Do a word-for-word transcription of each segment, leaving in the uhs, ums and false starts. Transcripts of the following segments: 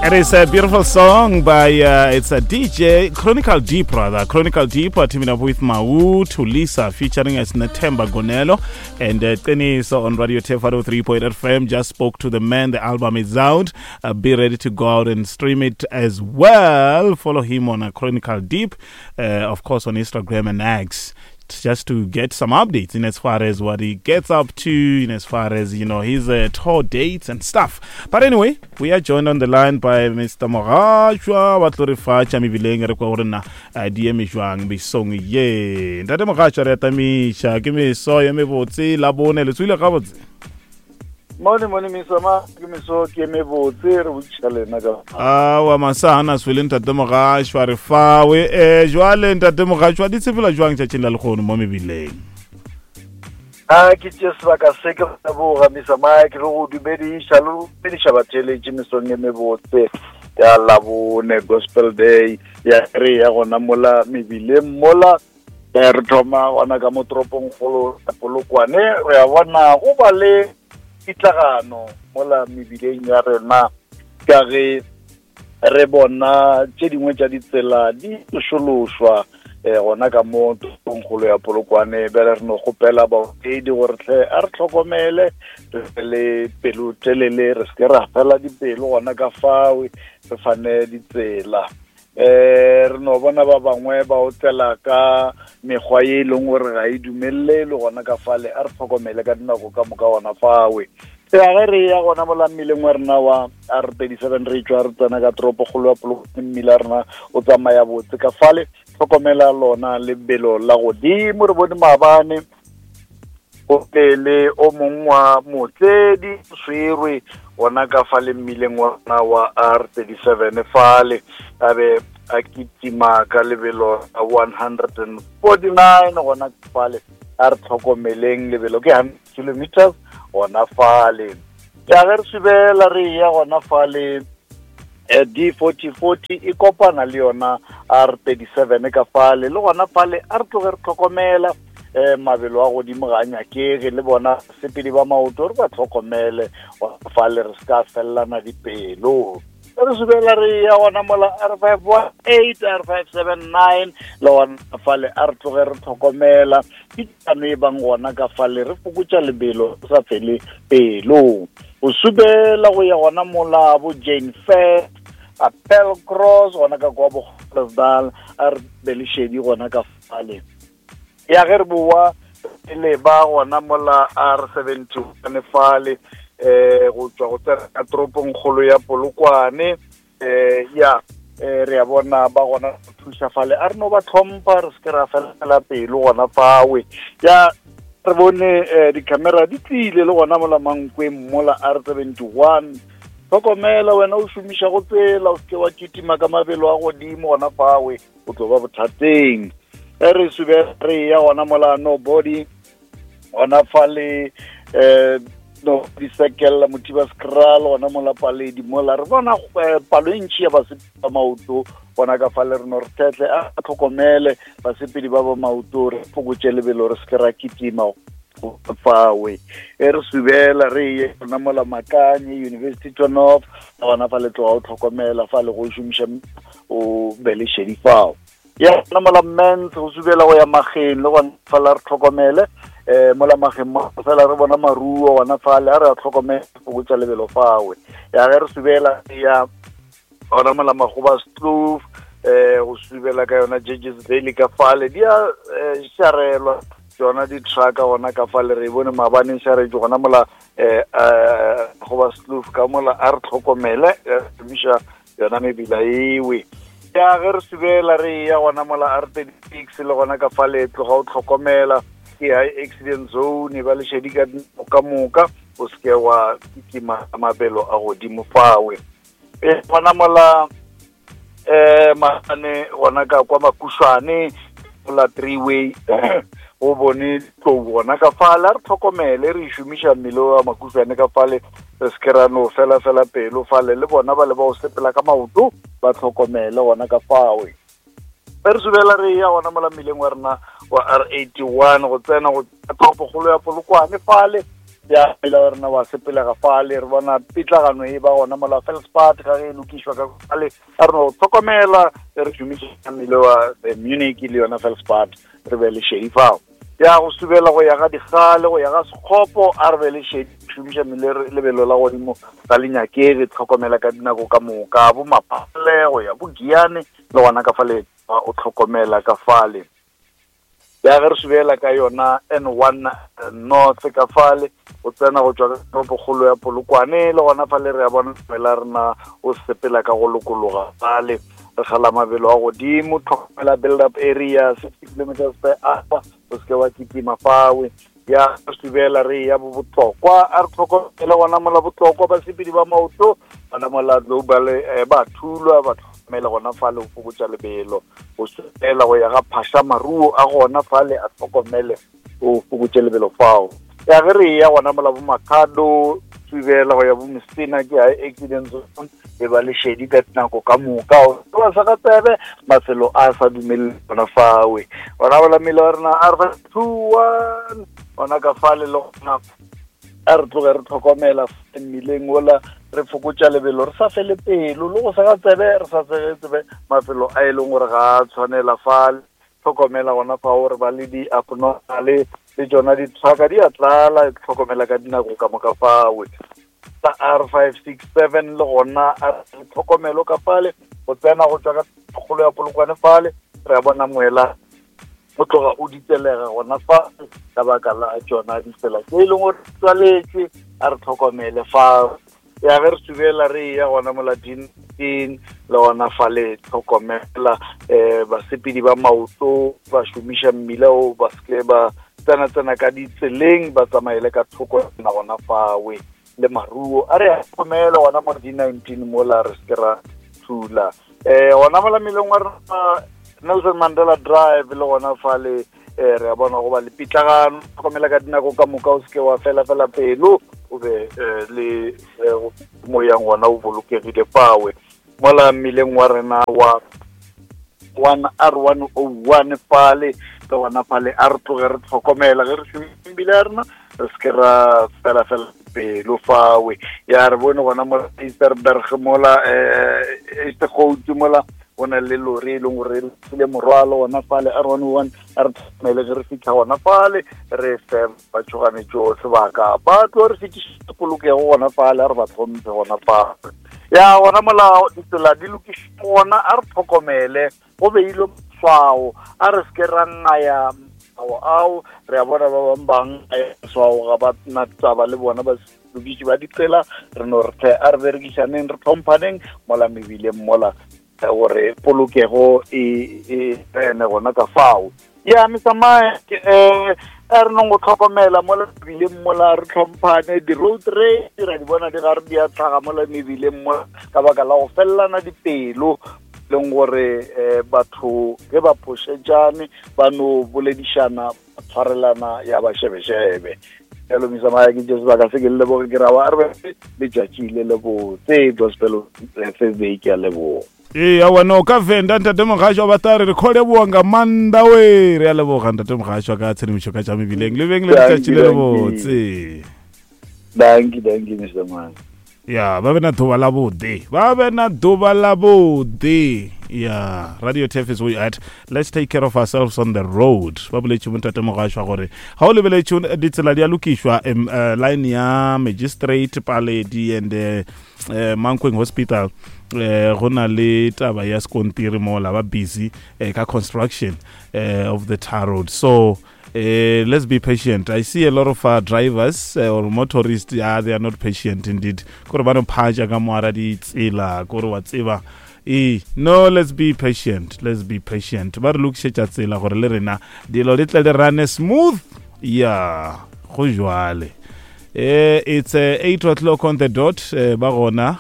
It is a beautiful song by, uh, it's a D J, Chronical Deep rather, Chronical Deep, uh, teaming up with Mau to Lisa, featuring as Natemba Gonelo, and uh, Teniso on Radio Tefado three point F M just spoke to the man, the album is out, uh, be ready to go out and stream it as well. Follow him on uh, Chronical Deep, uh, of course on Instagram and X, just to get some updates in as far as what he gets up to, in as far as, you know, his uh, tour dates and stuff. But anyway, we are joined on the line by Mister Mogashwa wa tlorifatša mebileng re kwa gore na di eme jwang besong ye. Ntate Mogashwa re atamisha ke meso ya mebotse la bone le tswile gabotse. Mone mone misama ke meso ke mebotse re botšale na ka. Ah wa masana swele ntate Mogashwa re fawe eh jwale ntate Mogashwa di tsebela jwang tša tšela le khono mo mebileng. Ah ke tšese ba ka se ke ba boga misama ke go dumedisha lo dumedisha bathele ke mesong ya mebotse ya la bone gospel day ya re ya gona mola mebileng mola re thoma ona ka motropong golo Polokwane re ya bona go ba le itlagano mola mebileng ya rena ka ge re bona tše dingwe tša ditsela di šološwa eh gona ka mo tongkgolo ya Polokwane bele re no gopela baotledi gore tle a re tlhokomele re le pelo telele re se ra fela dipelo gona ka fawe re fane ditsela eh re no bona ba bangwe ba otlela ka mekgwa ye leng gore ga e dumelle le gona ka fale a re tlhokomele ka dinako ka moka gona fawe ya ge re ya gona mola mmileng wa rena wa R thirty-seven re tswa re tsena ka tropo golo ya Polokwane mmila rena o tsamaya botse ka fale tlhokomela lona lebelo la godimo re bone maabane o pele o mongwe wa motledi swerwe ona ka fale mmileng wa rena wa R thirty-seven fale a be a kitima ka lebelo a one hundred forty-nine gona fale a re tlhokomeleng lebelo ke one hundred kilometers gona fale ya ge re sebela re ya gona fale D forty forty e kopana le yona R thirty-seven ka fale le gona fale a re tloge re tlhokomela eh mabelo a godimo ga nyakege le bona sepedi ba maoto re ba tlhokomele fale re ska fellana dipelo re sebela re ya gona mola R five one eight R five seven nine le gona fale a re tloge re tlhokomela ditano e bang gona ka fale re fokotša lebelo sa fele pelo o subela go ya gona mola bo Jane Fair a Pearl Cross gona ka kwa bo Grasdal a re belishedi gona ka fale ya ge re boa le ba gona mola R seventy-one fale eh go tswa go tsena ka tropong kgolo ya Polokwane eh ya eh re ya bona ba gona thuša fale a re no ba tlhompha re se ra fela pelo gona fawe ya re bone di camera di tlile le gona mola mankwe mola R seventy-one tlhokomela wena o šomiša go tsela o ke wa kitima ka mabelo a godimo gona fawe o tlo ba bothateng re subela re ya gona mola nobody gona fale eh no disekela motiba skral gona mola paledi mola re bona palo e ntši ya basepedi ba maoto gona ka fale re no re thetle a tlhokomele basepedi ba ba maoto re fokotše lebelo re se ke ra kitima fawe e re subela re ye gona mola Makanye University Turnoff gona fale tloga o tlhokomela fale go šomiša o belešedi fao ya gona mola Men's go subela go ya Mageng le gona fale re tlhokomele eh mola Mageng mo fela re bona maruo gona fale a re a tlhokomela fokotša lebelo fawe ya ge re subela ya gona mola Magoba Stoof eh go subela ka yona Judges Valley ka fale di a šarelwa tsona di traka gona ka fale re bone maabane šaretse gona mola eh Magoba Stoof ka mola a re tlhokomele misha yona mebila ewe ya ge re subela re ya gona mola R thirty-six le gona ka fale tloga o tlhokomela ke high accident zone ba le shedi ka ka moka o se ke wa kitima mabelo a godimo fawe e bona mola eh mane gona ka kwa Makushwane mola three way o bone tlo bona ka fala re tlhokomele re šomiša mmilo wa Makushwane ka fale re se ke ra no fela fela pelo fale le bona ba le ba o sepela ka maoto ba tlhokomele gona ka fawe re subela re ya gona mola mmileng wa rena wa R eighty-one go tsena go topo golo ya Polokwane fale ya mela rena wa sepela ga fale re bona pitlagano e ba gona mola Feldspar ga e lokishwa ka fale a re no tlhokomela re shumisa mmele wa Munich le yona Feldspar re be le sherifa ya go subela go ya ga digale go ya ga sekgopo a re be le shumisa mmele lebelo la godimo ka lenyakere tlhokomela ka dinako ka moka bo mapale go ya bo giane le gona ka fale o tlhokomela ka fale ya re subela ka yona N one north ka fale o tsena go tswa ka bogolo ya Polokwane le gona fale re ya bona fela rena o sepela ka go lokologa fale re gala mabelo a godimo tlhokomela build up area sixty kilometers per hour o se wa kitima fawe ya subela re ya botlhokwa a re tlhokomela gona mola botlhokwa ba sepedi ba maoto bana mola global ba thulwa ba tlhokomela gona fale o fokotsa lebelo o subela go ya ga phasha maruo a gona fale a tlhokomele o fokotsa lebelo fao ya re ya gona mola bo Makhado subela go ya bo Msina ke a accident zone e ba le shedi ka nako ka moka o ba sa ka tsebe mafelo a sa dumelle bona fawe ona bala melo rena a re two one ona ka fale lo na a re tloga re tlhokomela mmileng ola re fokotsa lebelo re sa fele pelo le go sa ka tsebe re sa tsebe mafelo a e leng gore ga tshwanela fale tlhokomela gona fa gore ba le di abnormale le jona di tsaka di atlala tlhokomela ka dinako ka moka fawe sa R five six seven le gona a tlhokomelo ka fale go tsena go tswa ka kgolo ya Polokwane fale re bona moela o tloga o ditselega gona fa ka baka la jona di tsela ke le go tswaletse a re tlhokomele fa ya re subela re ya gona mola din tin le gona fale tlhokomela eh ba sepedi ba maoto ba shumisha mmila o ba ske ba tsena tsena ka ditseleng ba tsamaile ka thoko na gona fawe le maruo a re tlhokomela gona mo di nineteen mola re skera thula eh gona mola mileng wa Nelson Mandela Drive le gona fale eh re bona go ba le pitlagano tlhokomela ka dinako ka moka o ske wa fela fela pelo o be le mo yang gona o bolokegile fawe mola mileng wa rena wa one R one oh one fale le gona fale a re tloge re tlhokomela ge re shumile rena re skera fela fela pelo fawe ya re bone gona mo Easterberg mola eh Eastercourt mola bona le lori le ngore le morwalo ona fale R one oh one a re tlhokomele ge re fitlha gona fale re fe ba tshogane tso sebaka ba tlo re fitse polokego gona fale a re ba tlhomphe gona fale ya gona mola ditsela di lokishe gona a re tlhokomele go beile swao a re ske ra ngaya ao ao re a bona ba bang swao ga ba na tsaba le bona ba lokishe ba ditsela re no re a re berekisaneng re tlhomphaneng mola mebile mola gore polokego e e ene gona ka fao ya misama eh a re no go tlhokomela mola mebile mola re tlhomphane di road rage ra di bona di ga re di a tlhaga mola mebile mola ka baka la go fellana dipelo leng gore batho ge ba phošetšane ba no boledishana tshwarelana ya ba shebeshebe hello misama ke just ba ka se ke le bo ke ra wa re le tšatšile le bo tse gospel Thursday ke le bo e a wena o ka venda ntate mogasho ba tare re khole bo nga manda we re a le bo ga ntate mogasho ka tshedimošo ka tša mebileng le beng le tšatšile le botse danki danki misama ya ba bena duba la bode ba bena duba la bode ya Radio T F is we at let's take care of ourselves on the road ba boletše montate mogasho gore ga o lebeletše ditsela di a lokishwa line ya magistrate paledi and uh, Mankweng Hospital uh, go na le taba ya skontiri mola ba busy uh, ka construction uh, of the tar road so Uh, let's be patient. I see a lot of uh, drivers uh, or motorists, yeah, they are not patient indeed. Kore ba no phaja ka moara di tsela kore wa tseba e no let's be patient let's be patient ba re lokishetša tsela gore le rena dilo di tle di run smooth yeah go jwale eh it's uh, eight o'clock on the dot uh, ba gona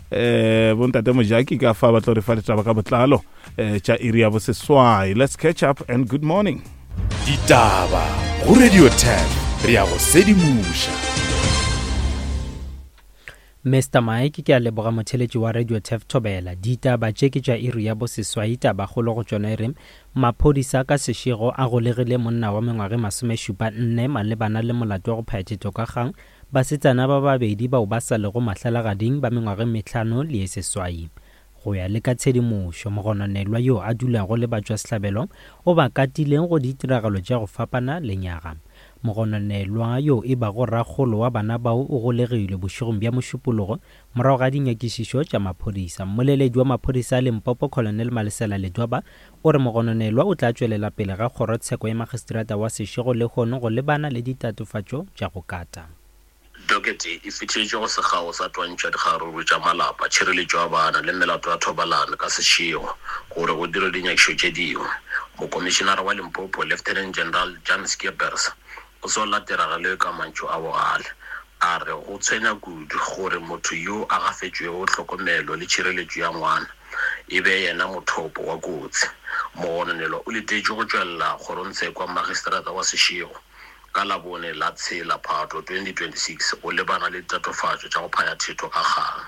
eh bontate mojaki ka fa ba tlo re fa ditaba ka botlalo eh tša area bo seswai. Let's catch up and good morning. Ditaba go Radio ten re ya go sedimusha. Mister Mike ke a leboga motheletši wa Radio Tef Thobela. Ditaba tše ke tša iri ya boseswai taba kgolo go tšona ere maphodisa ka sešego a golegile monna wa mengwage masomešupa nne malebana le molato wa go phaya thitokakgang basetsana ba babedi bao ba sa lego mahlalagading ba mengwage mehlano le ye seswai. Go ya le ka tshedimošo mogononelwa yo a dulago le batšwa sehlabelo o ba katileng go ditiragalo tša go fapana le nyaga. Mogononelwa yo e bago ragolo wa bana bao o golegilwe bošegong bja mošupologo morago ga dinyakišišo tša maphodisa. Mmoleledi wa maphodisa a Limpopo Colonel Malesela Ledwaba o re mogononelwa o tla tšwelela pele ga kgorotsheko ya magistrata wa sešego le kgono go lebana le ditatofatšo tša go kata. Dokete e fitšitše go sekgao sa twantšha dikgaruru tša malapa tšhireletšo ya bana le melato ya thobalano ka sešego gore go dire dinyakišo tše dingwe. Mokomišenara wa Limpopo Lieutenant General Jan Skeepers o so lateragale ka mantšo a bogale a re go tshwenya kudu gore motho yo a gafetšwego tlhokomelo le tšhireletšo ya ngwana e be yena mothopo wa kotsi. Mogononelwa o letetše go tšwelela kgorontsheko ya magistrata wa sešego ka labone la tshela Phatlo twenty twenty-six o lebana le tatofatšo tša go phaya thito ka kgang.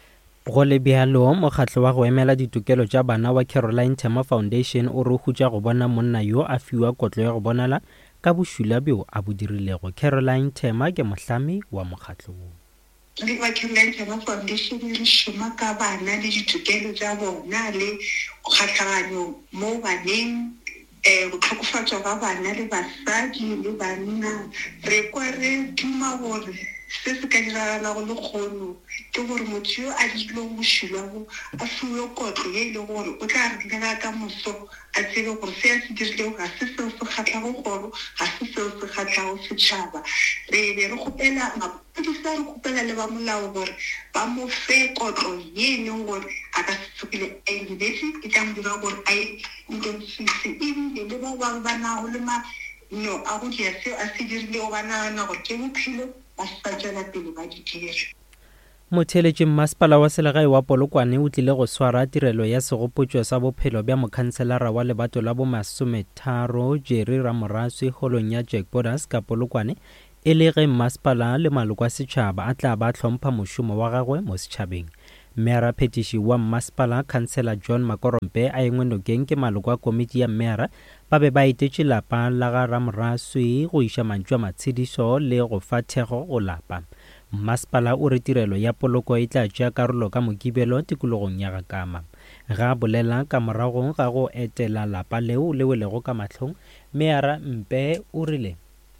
Go le bjalo mokgatlo wa go emela ditokelo tša bana wa Caroline Tema Foundation o re o hutša go bona monna yo a fiwa kotlo ya go bonala ka bošula bjo a bo dirilego. Caroline Tema ke mohlami wa mokgatlo wo. Le ba Caroline Tema Foundation re šoma ka bana le ditokelo tša bona le kgahlaganyo mo baneng eh go tlhokofatšwa ga bana le basadi le banna. Re kwa re duma gore se se ka diragala go le kgono ke gore motho yo a dilo mošulago a fiwe kotlo ye e le gore o tla re lela ka moso a tsebe gore se a se dirilego ga se seo se kgatlhago kgoro ga se seo se kgatlhago setšhaba. Re be re kgopela maphodisa re kgopela le ba molao gore ba mo fe kotlo ye e leng gore a ka se tsokile a inebetse e tla mo dira gore a intensise ebile le bao ba ba nago le manyo a go dia seo a se dirilego ba nagana gore ke bophelo ba sepatšela pele ba ditiri. Motheletši mmasepala wa selegae wa Polokwane o tlile go swara tirelo ya segopotšo sa bophelo bja mokhanselara wa lebato la bo masometharo Jerry Ramoraswe holong ya Jack Borders ka Polokwane e le ge mmasepala le maloko a setšhaba a tla ba tlhompha mošomo wa gagwe mo setšhabeng. Mmera phetiši wa mmasepala Councillor John Makorompe a engwe nokeng ke maloko a komiti ya mmera ba be ba etetše lapa la ga Ramoraswe go iša mantšu a matshedišo le go fa thekgo go lapa. Mmasepala o re tirelo ya poloko e tla tšea karolo ka mokibelo tikologong ya Gakama. Ga bolela ka morago ga go etela lapa leo le welego ka mahlong, Meara Mpe o rile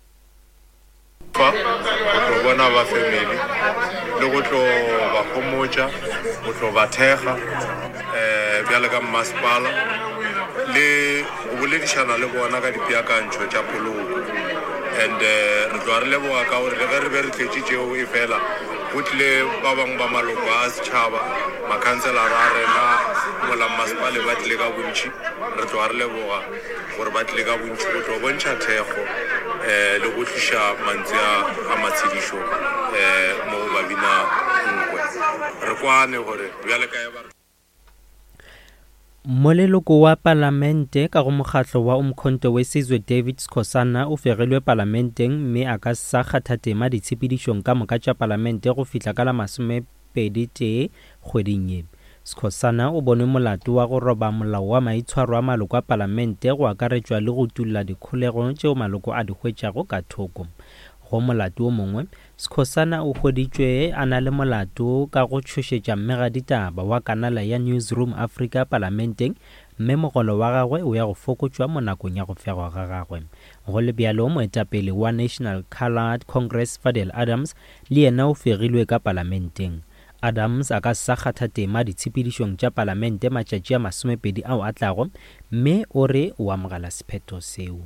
go tlo bona ba family le go tlo ba homotša go tlo ba thega eh bjale ka mmasepala le go boledišana le bona ka dipeakantšho tša poloko. And re tlo re leboga ka gore le ge re be re tletše tšeo e fela go tlile ba bangwe ba maloko a setšhaba makhanselara a rena mola mmasepale ba tlile ka bontši. Re tlo re leboga gore ba tlile ka bontši go tlo bontšha thekgo um le go tliša mantsi a matshedišo um mo ba bina nkwe. Re kwane gore bjale kae ba Moleloko wa palamente ka go mokgatlo wa umkhonto wesizwe David Skhosana o fegilwe palamenteng mme a ka sa kgathatema ditshepedišong ka moka tša palamente go fihla ka la masomepedi tee kgweding ye. Skhosana o bone molato wa go roba molao wa maitshwaro a maloko a palamente go akaretšwa le go tulla dikholego tšeo maloko a di hwetšago ka thoko. Go molato o mongwe, Skhosana o hweditšwe a na le molato ka go tšhošetša mmegaditaba wa kanala ya Newsroom Africa palamenteng mme mogolo wa gagwe o ya go fokotšwa mo nakong ya go fegwa ga gagwe. Go le bjalo moetapele wa National Coloured Congress Fadel Adams le yena o fegilwe ka palamenteng. Adams a ka sa kgathatema ditshepedišong tša palamente matšatši a masomepedi ao a tlago mme o re o amogela sephetho seo.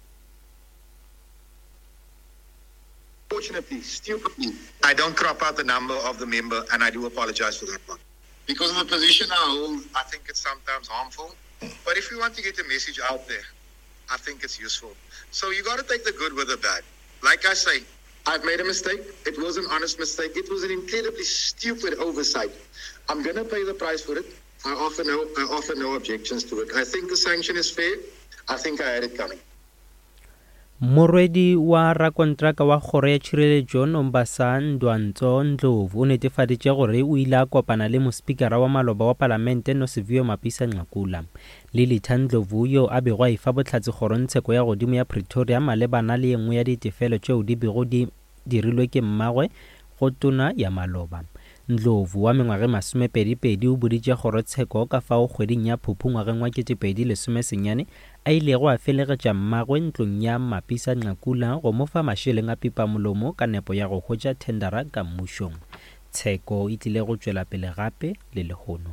Fortunately, stupidly, I don't crop out the number of the member, and I do apologize for that one. Because of the position I hold, I think it's sometimes harmful. But if you want to get a message out there, I think it's useful. So you got to take the good with the bad. Like I say, I've made a mistake. It was an honest mistake. It was an incredibly stupid oversight. I'm going to pay the price for it. I offer no, I offer no objections to it. I think the sanction is fair. I think I had it coming. Morwedi wa rakontraka wa kgoro ya tšhireletšo Nombasa Ndwantso Ndlovu o netefaditše gore o ile a kopana le mospikara wa maloba wa palamente Nosiviwe Mapisa-Nqakula. Lilitha Ndlovu yo a bego a efa bohlatse kgorontsheko ya godimo ya Pretoria malebana le engwe ya ditefelo tšeo di bego di dirilwe ke mmagwe go tona ya maloba. Ndlovu wa mengwage masomepedipedi o boditše kgorotsheko ka fao kgweding ya Phuphu ngwageng wa ketepedi lesomesenyane a ilego a felegetša mmagwe ntlong ya Mapisa-Nqakula go mofa mašeleng a pipamolomo ka nepo ya go hwetša thendara ka mmušong. Tsheko e tlile go tšwela pele gape le lehono.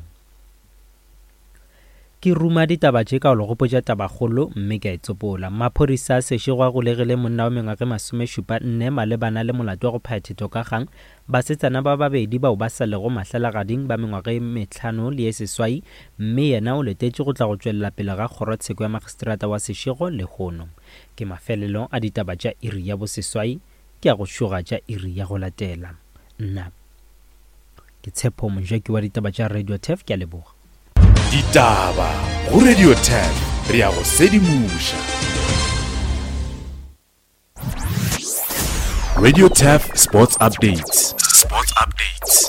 Ke ruma ditaba tše ka o le gopotša tabakgolo mme ka etsopola. Maphodisa a sešego a golegile monna wa mengwage masomešupa nne malebana le molato wa go phaethetho ka kgang basetsana ba babedi bao ba sa lego mahlalagading ba mengwage mehlano le ye seswai mme yena o letetše go tla go tšwelela pele ga kgorotsheko ya magistrata wa sešego le kgono. Ke mafelelo a ditaba tša iri ya boseswai ke a go šoga tša iri ya go latela. Nna ke Tshepo Monjaki wa ditaba tša Radio T F ke a leboga. Ditaba go Radio T F re a go sedimuša. Radio T F Sports Updates. Sports Updates.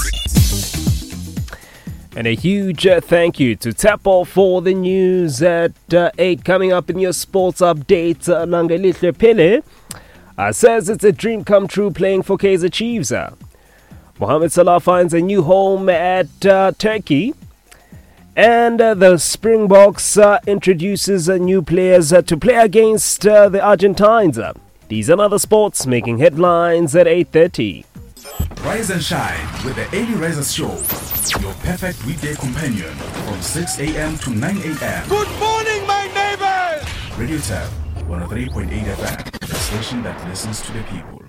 And a huge uh, thank you to Tapo for the news at uh, eight. Coming up in your sports update, uh, Langelihle Pele uh, says it's a dream come true playing for Kaizer Chiefs. Uh, Mohamed Salah finds a new home at uh, Turkey. And uh, the Springboks uh, introduces uh, new players uh, to play against uh, the Argentines. Uh, these and other sports making headlines at eight thirty. Rise and shine with the Early Risers Show. Your perfect weekday companion from six a.m. to nine a.m. Good morning, my neighbors! Radio T F one oh three point eight F M, the station that listens to the people.